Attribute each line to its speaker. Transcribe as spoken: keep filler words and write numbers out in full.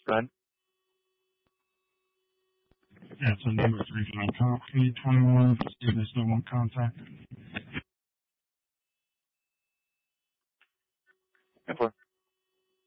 Speaker 1: Go ahead.
Speaker 2: Yeah, so number three five comp eight twenty-one. See if they still want contact.
Speaker 1: ten four.